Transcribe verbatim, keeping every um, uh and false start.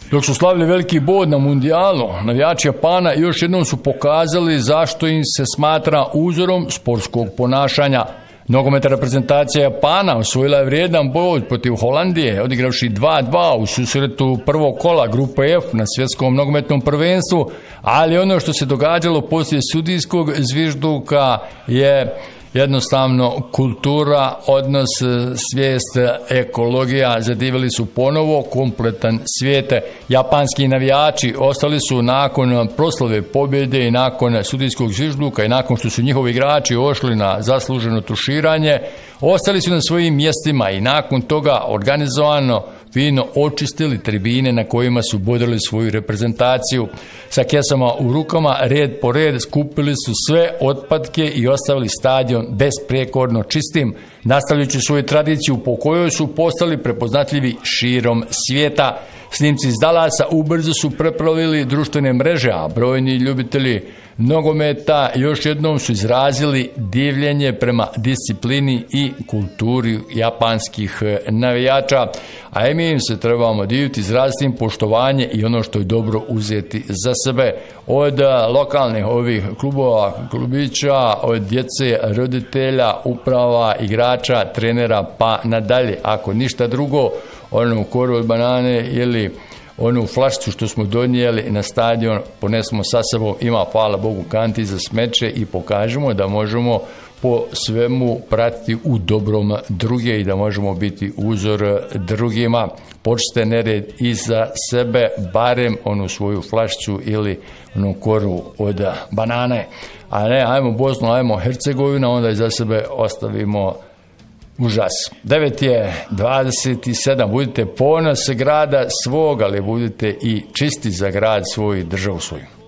Dok su slavili veliki bod na mundijalu, navijači Japana još jednom su pokazali zašto im se smatra uzorom sportskog ponašanja. Nogometna reprezentacija Japana osvojila je vrijedan bod protiv Holandije, odigravši dva dva u susretu prvog kola grupe F na svjetskom nogometnom prvenstvu, ali ono što se događalo poslije sudijskog zvižduka je jednostavno kultura, odnos, svijest, ekologija zadivili su ponovo kompletan svijet. Japanski navijači ostali su nakon proslave pobjede i nakon sudijskog zvižduka i nakon što su njihovi igrači ošli na zasluženo tuširanje, ostali su na svojim mjestima i nakon toga organizovano fino očistili tribine na kojima su bodrili svoju reprezentaciju. Sa kesama u rukama, red po red, skupili su sve otpadke i ostavili stadion besprijekorno čistim, nastavljajući svoju tradiciju po kojoj su postali prepoznatljivi širom svijeta. Snimci iz Dallasa ubrzo su preplavili društvene mreže, a brojni ljubitelji nogometa još jednom su izrazili divljenje prema disciplini i kulturi japanskih navijača, a i mi im se trebamo diviti, izraziti im poštovanje i ono što je dobro uzeti za sebe. Od lokalnih ovih klubova, klubića, od djece, roditelja, uprava, igrača, trenera pa nadalje. Ako ništa drugo, onu koru od banane ili onu flašicu što smo donijeli na stadion ponesemo sa sobom, ima hvala Bogu kanti za smeće i pokažemo da možemo po svemu pratiti u dobrom druge i da možemo biti uzor drugima. Počnite nered i za sebe, barem onu svoju flašicu ili onu koru od banane. A ne, ajmo Bosnu, ajmo Hercegovina, onda i za sebe ostavimo užas. devet je dvadeset sedam. Budite ponos grada svog, ali budite i čisti za grad svoj, državu svoju.